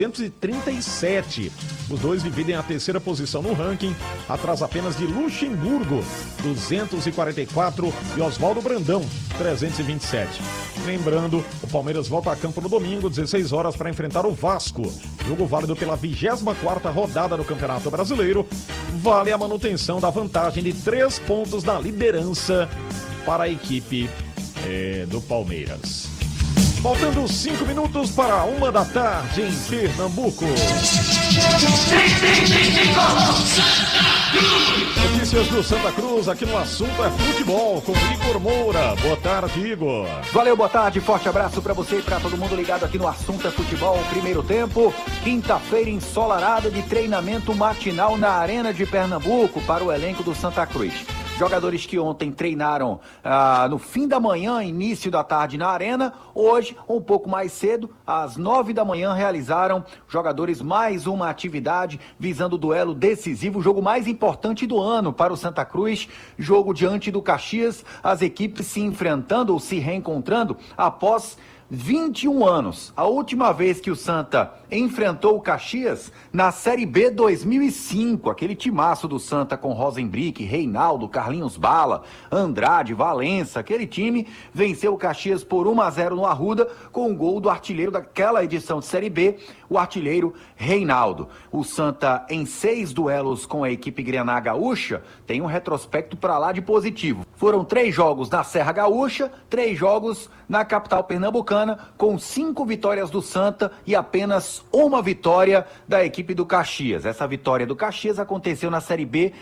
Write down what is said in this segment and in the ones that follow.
237. Os dois dividem a terceira posição no ranking, atrás apenas de Luxemburgo, 244, e Oswaldo Brandão, 327. Lembrando, o Palmeiras volta a campo no domingo, 16 horas, para enfrentar o Vasco. Jogo válido pela 24ª rodada do Campeonato Brasileiro. Vale a manutenção da vantagem de 3 pontos na liderança para a equipe do Palmeiras. Faltando 5 minutos para 1 da tarde em Pernambuco. Notícias do Santa Cruz, aqui no Assunto é Futebol, com Igor Moura. Boa tarde, Igor. Valeu, boa tarde, forte abraço para você e para todo mundo ligado aqui no Assunto é Futebol. Primeiro tempo, quinta-feira ensolarada de treinamento matinal na Arena de Pernambuco para o elenco do Santa Cruz. Jogadores que ontem treinaram no fim da manhã, início da tarde na Arena, hoje, um pouco mais cedo, às 9 da manhã, realizaram, jogadores, mais uma atividade visando o duelo decisivo, o jogo mais importante do ano para o Santa Cruz, jogo diante do Caxias, as equipes se enfrentando ou se reencontrando após 21 anos. A última vez que o Santa enfrentou o Caxias na Série B 2005, aquele timaço do Santa com Rosenbrick, Reinaldo, Carlinhos Bala, Andrade, Valença, aquele time venceu o Caxias por 1-0 no Arruda com o gol do artilheiro daquela edição de Série B, o artilheiro Reinaldo. O Santa, em 6 duelos com a equipe Grená Gaúcha, tem um retrospecto para lá de positivo. Foram 3 jogos na Serra Gaúcha, 3 jogos na capital pernambucana, com 5 vitórias do Santa e apenas 1 vitória da equipe do Caxias. Essa vitória do Caxias aconteceu na Série B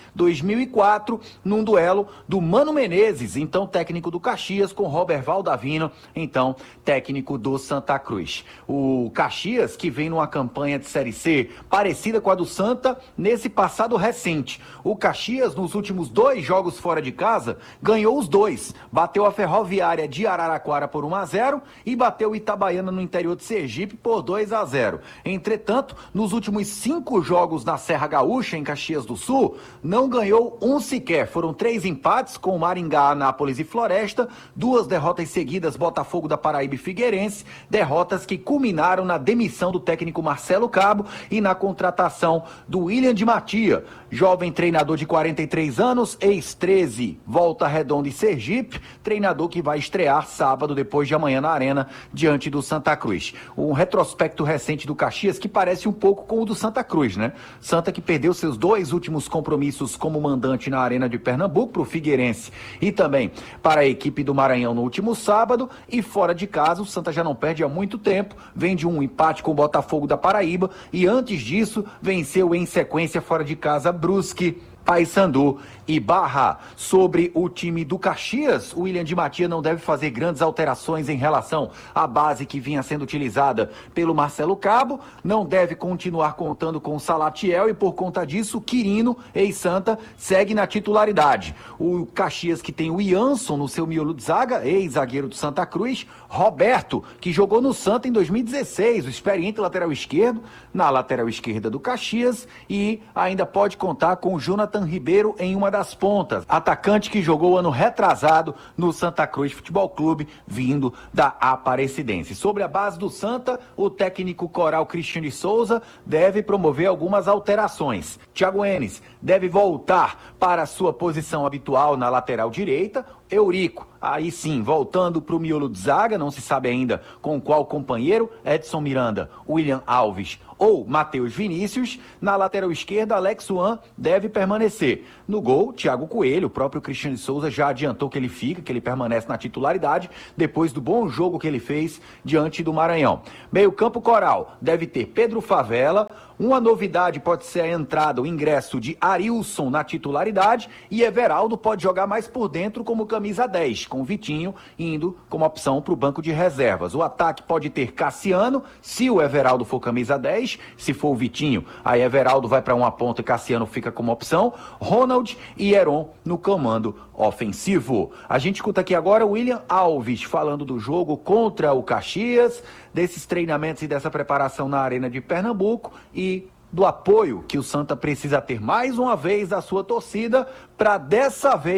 2004, num duelo do Mano Menezes, então técnico do Caxias, com Robert Valdavino, então técnico do Santa Cruz. O Caxias, que vem numa campanha de Série C parecida com a do Santa nesse passado recente. O Caxias, nos últimos 2 jogos fora de casa, ganhou os 2. Bateu a Ferroviária de Araraquara por 1-0 e bateu o Itabaiana no interior de Sergipe por 2-0. Entretanto, nos últimos 5 jogos na Serra Gaúcha, em Caxias do Sul, não ganhou um sequer. Foram 3 empates com Maringá, Anápolis e Floresta, 2 derrotas seguidas, Botafogo da Paraíba e Figueirense, derrotas que culminaram na demissão do técnico Marcelo Cabo e na contratação do William de Matia, jovem treinador de 43 anos, ex-13, Volta Redonda e Sergipe, treinador que vai estrear sábado, depois de amanhã, na Arena, diante do Santa Cruz. Um retrospecto recente do Caxias que parece um pouco com o do Santa Cruz, né? Santa que perdeu seus 2 últimos compromissos como mandante na Arena de Pernambuco para o Figueirense e também para a equipe do Maranhão no último sábado, e fora de casa o Santa já não perde há muito tempo, vem de um empate com o Botafogo da Paraíba e antes disso venceu em sequência fora de casa Brusque, Paysandu e Barra. Sobre o time do Caxias, o William de Matia não deve fazer grandes alterações em relação à base que vinha sendo utilizada pelo Marcelo Cabo, não deve continuar contando com o Salatiel e por conta disso, Quirino, ex-Santa, segue na titularidade. O Caxias, que tem o Ianson no seu miolo de zaga, ex-zagueiro do Santa Cruz, Roberto, que jogou no Santa em 2016, o experiente lateral esquerdo, na lateral esquerda do Caxias, e ainda pode contar com o Jonathan Ribeiro em uma das pontas, atacante que jogou ano retrasado no Santa Cruz Futebol Clube, vindo da Aparecidense. Sobre a base do Santa, o técnico coral Cristiano de Souza deve promover algumas alterações. Thiago Enes deve voltar para a sua posição habitual na lateral direita. Eurico, aí sim, voltando para o miolo de zaga, não se sabe ainda com qual companheiro, Edson Miranda, William Alves ou Matheus Vinícius. Na lateral esquerda, Alex Suan deve permanecer. No gol, Thiago Coelho, o próprio Cristiano de Souza já adiantou que ele fica, que ele permanece na titularidade, depois do bom jogo que ele fez diante do Maranhão. Meio campo coral, deve ter Pedro Favela. Uma novidade pode ser a entrada, o ingresso de Arilson na titularidade, e Everaldo pode jogar mais por dentro como camisa 10, com o Vitinho indo como opção para o banco de reservas. O ataque pode ter Cassiano, se o Everaldo for camisa 10, se for o Vitinho, aí Everaldo vai para uma ponta e Cassiano fica como opção, Ronald e Heron no comando ofensivo. A gente escuta aqui agora o William Alves falando do jogo contra o Caxias, desses treinamentos e dessa preparação na Arena de Pernambuco e do apoio que o Santa precisa ter mais uma vez da sua torcida para dessa vez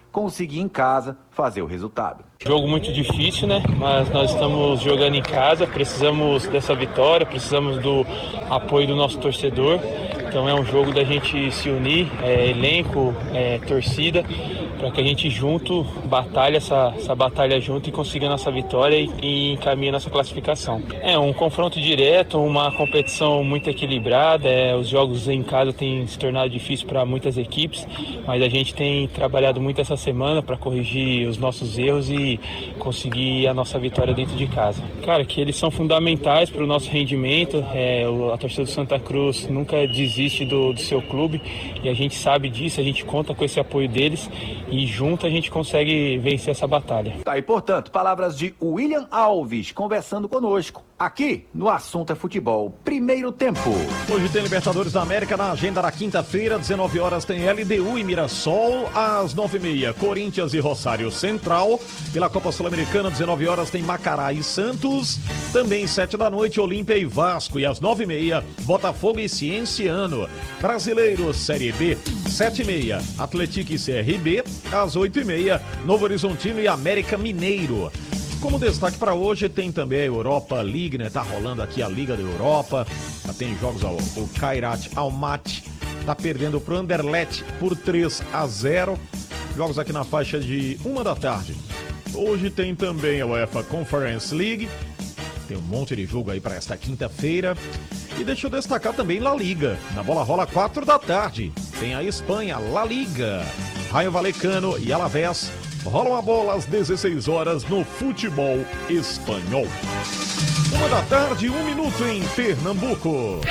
conseguir em casa fazer o resultado. Jogo muito difícil, né? Mas nós estamos jogando em casa, precisamos dessa vitória, precisamos do apoio do nosso torcedor. Então é um jogo da gente se unir, elenco, torcida, para que a gente junto batalhe essa batalha junto e consiga a nossa vitória e encaminhe a nossa classificação. É um confronto direto, uma competição muito equilibrada. Os jogos em casa têm se tornado difícil para muitas equipes, mas a gente tem trabalhado muito essa semana para corrigir os nossos erros e conseguir a nossa vitória dentro de casa. Cara, que eles são fundamentais para o nosso rendimento. A torcida do Santa Cruz nunca desiste do seu clube e a gente sabe disso, a gente conta com esse apoio deles e junto a gente consegue vencer essa batalha. Tá, e portanto, palavras de William Alves conversando conosco aqui no Assunto é Futebol, primeiro tempo. Hoje tem Libertadores da América na agenda da quinta-feira, 19 horas tem LDU e Mirassol, às 9h30 Corinthians e Rosário Central, pela Copa Sul-Americana, 19 horas tem Macará e Santos, também 7 da noite Olímpia e Vasco, e às 9h30 Botafogo e Cienciano. Brasileiro Série B, 7h30 Atlético e CRB, às 8h30 Novo Horizontino e América Mineiro. Como destaque para hoje tem também a Europa League, né? Tá rolando aqui a Liga da Europa. Já tem jogos, o Kairat Almaty tá perdendo pro Anderlecht por 3-0. Jogos aqui na faixa de 1 da tarde. Hoje tem também a UEFA Conference League. Tem um monte de jogo aí para esta quinta-feira. E deixa eu destacar também La Liga. Na bola rola 4 da tarde. Tem a Espanha, La Liga. Rayo Vallecano e Alavés rolam a bola às 16 horas no futebol espanhol. 1 da tarde, 1 minuto em Pernambuco.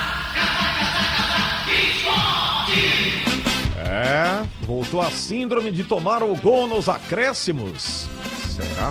Voltou a síndrome de tomar o gol nos acréscimos. Será?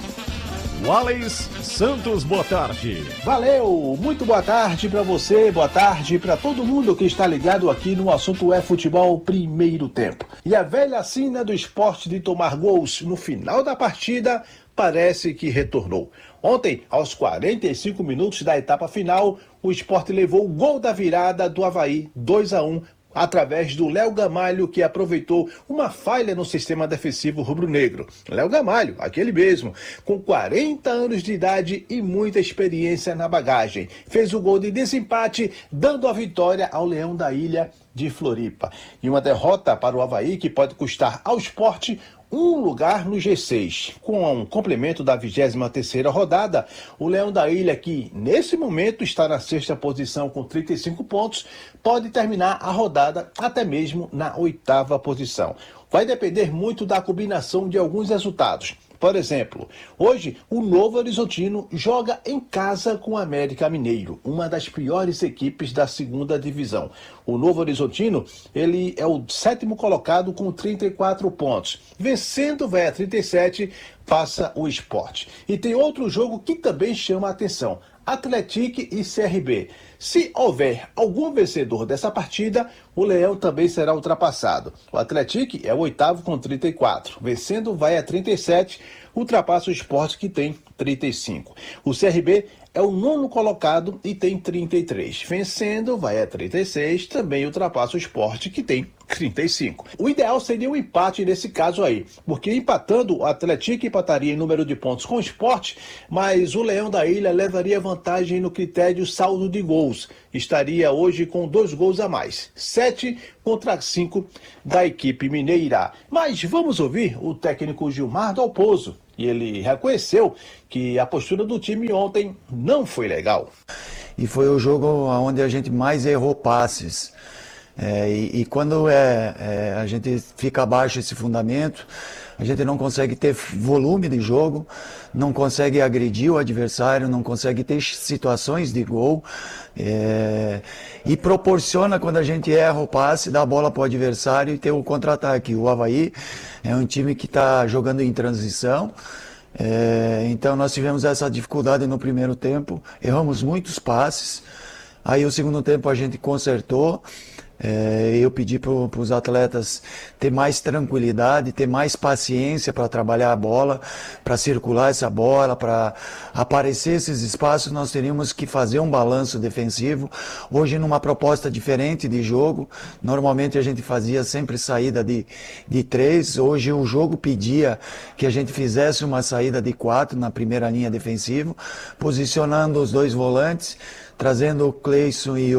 Wallace Santos, boa tarde. Valeu, muito boa tarde para você, boa tarde para todo mundo que está ligado aqui no Assunto é Futebol primeiro tempo. E a velha sina do esporte de tomar gols no final da partida parece que retornou. Ontem, aos 45 minutos da etapa final, o Sport levou o gol da virada do Avaí 2-1 através do Léo Gamalho, que aproveitou uma falha no sistema defensivo rubro-negro. Léo Gamalho, aquele mesmo, com 40 anos de idade e muita experiência na bagagem. Fez o gol de desempate, dando a vitória ao Leão da Ilha de Floripa. E uma derrota para o Avaí que pode custar ao Sport um lugar no G6. Com um complemento da 23ª rodada, o Leão da Ilha, que nesse momento está na 6ª posição com 35 pontos, pode terminar a rodada até mesmo na 8ª posição. Vai depender muito da combinação de alguns resultados. Por exemplo, hoje o Novo Horizontino joga em casa com o América Mineiro, uma das piores equipes da 2ª divisão. O Novo Horizontino, ele é o 7º colocado com 34 pontos. Vencendo, vai a 37, passa o Sport. E tem outro jogo que também chama a atenção. Atlético e CRB. Se houver algum vencedor dessa partida, o Leão também será ultrapassado. O Atlético é o 8º com 34. Vencendo, vai a 37, ultrapassa o Sport, que tem 35. O CRB é o 9º colocado e tem 33. Vencendo, vai a 36, também ultrapassa o Sport, que tem 35. O ideal seria um empate nesse caso aí, porque empatando, o Atlético empataria em número de pontos com o Sport, mas o Leão da Ilha levaria vantagem no critério saldo de gols. Estaria hoje com 2 gols a mais, 7 contra 5 da equipe mineira. Mas vamos ouvir o técnico Gilmar Dalpozo. E ele reconheceu que a postura do time ontem não foi legal. E foi o jogo onde a gente mais errou passes. E quando a gente fica abaixo desse fundamento, a gente não consegue ter volume de jogo, não consegue agredir o adversário, não consegue ter situações de gol, e proporciona, quando a gente erra o passe, dá a bola para o adversário e ter o contra-ataque. O Avaí é um time que está jogando em transição, então nós tivemos essa dificuldade no primeiro tempo, erramos muitos passes, aí o segundo tempo a gente consertou. Eu pedi para os atletas ter mais tranquilidade, ter mais paciência para trabalhar a bola, para circular essa bola, para aparecer esses espaços. Nós teríamos que fazer um balanço defensivo. Hoje, numa proposta diferente de jogo, normalmente a gente fazia sempre saída de 3. Hoje o jogo pedia que a gente fizesse uma saída de 4 na primeira linha defensiva, posicionando os 2 volantes, trazendo o Cleison e